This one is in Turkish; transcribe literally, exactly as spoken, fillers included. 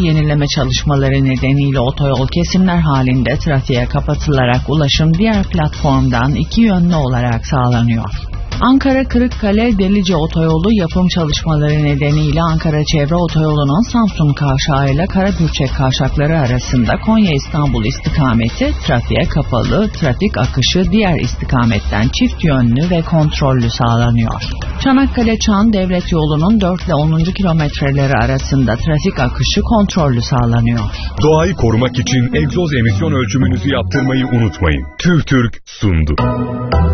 yenileme çalışmaları nedeniyle otoyol kesimler halinde trafiğe kapatılarak ulaşım diğer platformdan iki yönlü olarak sağlanıyor. Ankara-Kırıkkale-Delice Otoyolu yapım çalışmaları nedeniyle Ankara Çevre Otoyolu'nun Samsun Kavşağı ile Karapürçek Kavşakları arasında Konya-İstanbul istikameti trafiğe kapalı, trafik akışı diğer istikametten çift yönlü ve kontrollü sağlanıyor. Çanakkale-Çan Devlet Yolu'nun dört ile onuncu kilometreleri arasında trafik akışı kontrollü sağlanıyor. Doğayı korumak için egzoz emisyon ölçümünüzü yaptırmayı unutmayın. TÜVTÜRK sundu.